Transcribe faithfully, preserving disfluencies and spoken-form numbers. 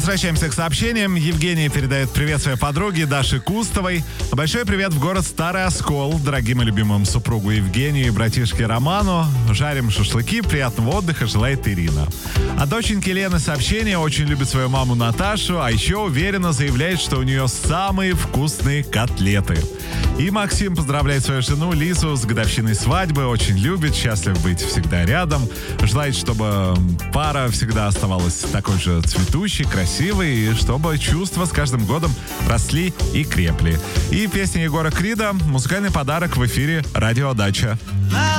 Возвращаемся к сообщениям. Евгений передает привет своей подруге Даше Кустовой. Большой привет в город Старый Оскол, дорогим и любимым супругу Евгению и братишке Роману. Жарим шашлыки, приятного отдыха, желает Ирина. А доченьки Лены сообщение: очень любит свою маму Наташу, а еще уверенно заявляет, что у нее самые вкусные котлеты. И Максим поздравляет свою жену Лизу с годовщиной свадьбы, очень любит, счастлив быть всегда рядом, желает, чтобы пара всегда оставалась такой же цветущей, красивой, и чтобы чувства с каждым годом росли и крепли. И песня Егора Крида, музыкальный подарок в эфире «Радио Дача».